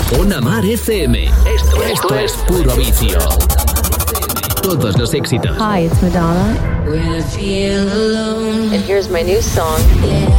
Ona Mar FM. Esto es Puro Vicio. Todos los éxitos. Hi, it's Madonna. When I feel alone. And here's my new song.